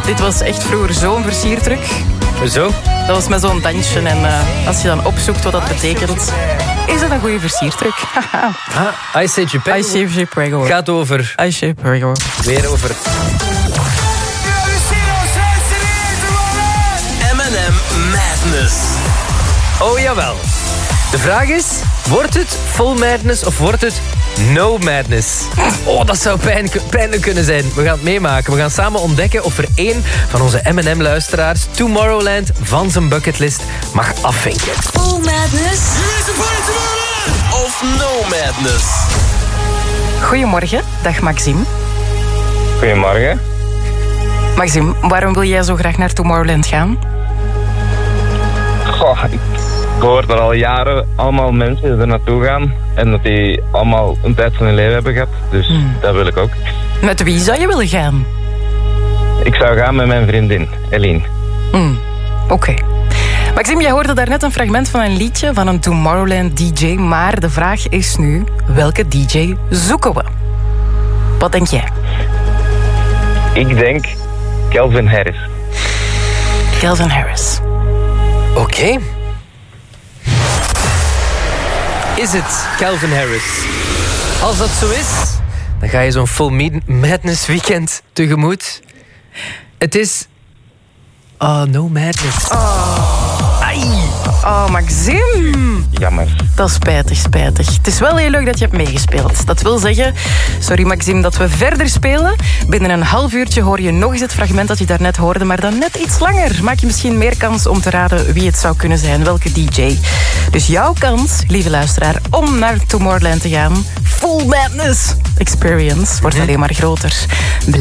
Dit was echt vroeger zo'n versiertruc. Zo? Dat was met zo'n dansje. En als je dan opzoekt wat dat betekent, is dat een goede versiertruc. I Say Prego. I Say Prego. Gaat over... I Say Prego. Weer over... M&M Madness. Oh jawel. De vraag is, wordt het full madness of wordt het no madness? Oh, dat zou pijnlijk kunnen zijn. We gaan het meemaken. We gaan samen ontdekken of er één van onze M&M-luisteraars Tomorrowland van zijn bucketlist mag afvinken. Full madness. Of no madness. Goedemorgen, dag Maxime. Goedemorgen. Maxime, waarom wil jij zo graag naar Tomorrowland gaan? Goh, ik hoor dat al jaren allemaal mensen er naartoe gaan. En dat die allemaal een tijd van hun leven hebben gehad. Dus dat wil ik ook. Met wie zou je willen gaan? Ik zou gaan met mijn vriendin, Eline. Oké. Maxime, jij hoorde daarnet een fragment van een liedje van een Tomorrowland DJ. Maar de vraag is nu, welke DJ zoeken we? Wat denk jij? Ik denk Calvin Harris. Calvin Harris. Oké. Is het Calvin Harris? Als dat zo is, dan ga je zo'n full madness weekend tegemoet. Het is... Oh, no madness. Oh, Maxime. Jammer. Dat is spijtig. Het is wel heel leuk dat je hebt meegespeeld. Dat wil zeggen, sorry Maxime, dat we verder spelen. Binnen een half uurtje hoor je nog eens het fragment dat je daarnet hoorde, maar dan net iets langer. Maak je misschien meer kans om te raden wie het zou kunnen zijn, welke DJ. Dus jouw kans, lieve luisteraar, om naar Tomorrowland te gaan. Full Madness Experience wordt alleen maar groter.